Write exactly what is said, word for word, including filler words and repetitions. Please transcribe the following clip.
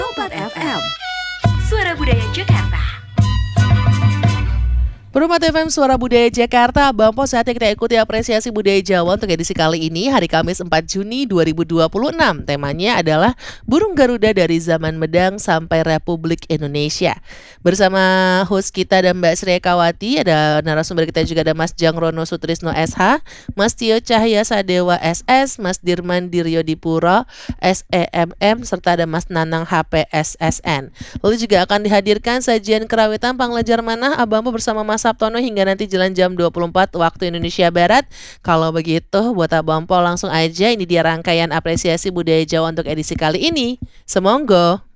Kompas F M, Suara Budaya Jakarta. Perumah F M Suara Budaya Jakarta, Bampo saatnya kita ikuti apresiasi budaya Jawa untuk edisi kali ini, hari Kamis empat Juni dua ribu dua puluh enam. Temanya adalah Burung Garuda dari Zaman Medang sampai Republik Indonesia. Bersama host kita dan Mbak Sri Ekawati, ada narasumber kita juga ada Mas Jangrono Sutrisno S H, Mas Tio Cahya Sadewa S S, Mas Dirman Diryo Dipuro S E M M, serta ada Mas Nanang H P S S N. Lalu juga akan dihadirkan sajian kerawitan Panglajar Manah Abampo bersama Mas Sabtono hingga nanti jelang jam dua puluh empat waktu Indonesia Barat. Kalau begitu buat Abampo langsung aja, ini dia rangkaian apresiasi budaya Jawa untuk edisi kali ini. Semonggo.